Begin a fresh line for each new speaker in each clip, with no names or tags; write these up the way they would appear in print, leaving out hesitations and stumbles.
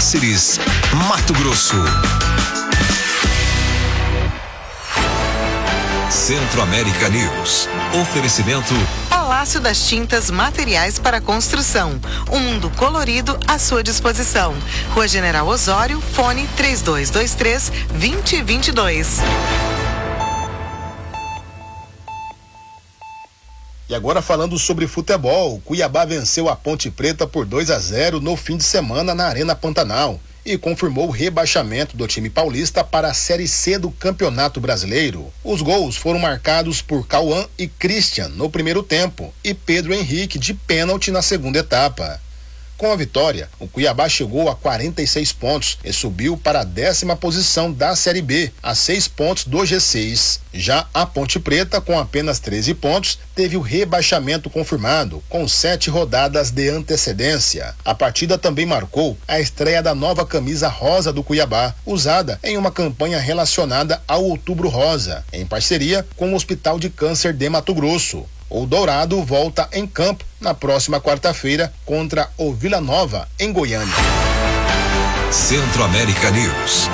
Cáceres, Mato Grosso. Centro-América News. Oferecimento
Palácio das Tintas Materiais para Construção. Um mundo colorido à sua disposição. Rua General Osório, fone 3223-2022.
E agora falando sobre futebol, o Cuiabá venceu a Ponte Preta por 2-0 no fim de semana na Arena Pantanal e confirmou o rebaixamento do time paulista para a Série C do Campeonato Brasileiro. Os gols foram marcados por Cauã e Christian no primeiro tempo e Pedro Henrique de pênalti na segunda etapa. Com a vitória, o Cuiabá chegou a 46 pontos e subiu para a 10ª posição da Série B, a 6 pontos do G6. Já a Ponte Preta, com apenas 13 pontos, teve o rebaixamento confirmado, com 7 rodadas de antecedência. A partida também marcou a estreia da nova camisa rosa do Cuiabá, usada em uma campanha relacionada ao Outubro Rosa, em parceria com o Hospital de Câncer de Mato Grosso. O Dourado volta em campo na próxima quarta-feira contra o Vila Nova, em Goiânia.
Centro-América News.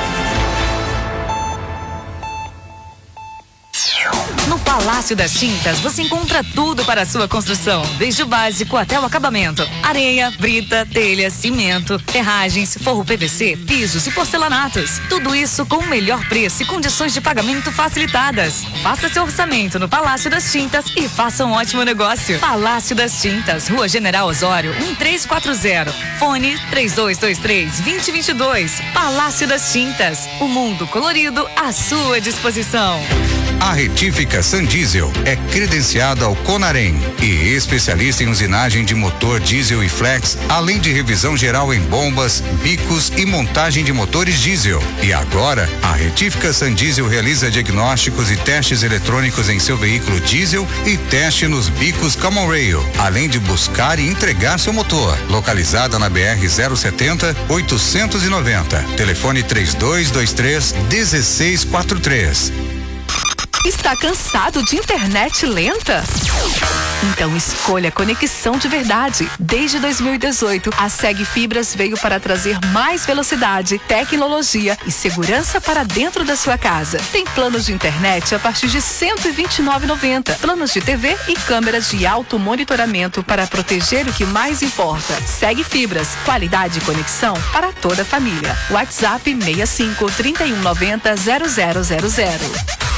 No Palácio das Tintas você encontra tudo para a sua construção, desde o básico até o acabamento: areia, brita, telha, cimento, ferragens, forro PVC, pisos e porcelanatos. Tudo isso com o melhor preço e condições de pagamento facilitadas. Faça seu orçamento no Palácio das Tintas e faça um ótimo negócio. Palácio das Tintas, Rua General Osório, 1340. Fone 3223-2022. Palácio das Tintas, o mundo colorido à sua disposição.
A Retífica San Diesel é credenciada ao Conarem e especialista em usinagem de motor diesel e flex, além de revisão geral em bombas, bicos e montagem de motores diesel. E agora, a Retífica San Diesel realiza diagnósticos e testes eletrônicos em seu veículo diesel e teste nos bicos Common Rail, além de buscar e entregar seu motor. Localizada na BR 070 890. Telefone 3223-1643.
Está cansado de internet lenta? Então escolha conexão de verdade. Desde 2018, a Seg Fibras veio para trazer mais velocidade, tecnologia e segurança para dentro da sua casa. Tem planos de internet a partir de R$ 129,90. Planos de TV e câmeras de alto monitoramento para proteger o que mais importa. Seg Fibras, qualidade e conexão para toda a família. WhatsApp 65 3190 0000.